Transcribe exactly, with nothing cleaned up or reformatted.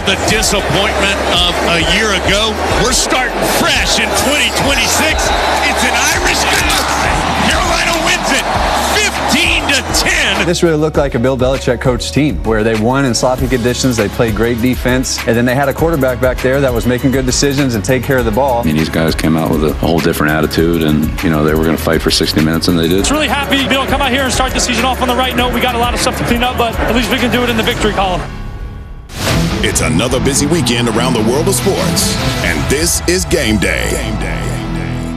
the disappointment of a year ago. We're starting fresh in twenty twenty-six. It's an Irish game. Carolina wins it fifteen to ten. This really looked like a Bill Belichick coached team where they won in sloppy conditions, they played great defense, and then they had a quarterback back there that was making good decisions and take care of the ball. I mean, these guys came out with a whole different attitude, and, you know, they were going to fight for sixty minutes, and they did. It's really happy to be able to come out here and start the season off on the right note. We got a lot of stuff to clean up, but at least we can do it in the victory column. It's another busy weekend around the world of sports, and this is Game Day. Game Day.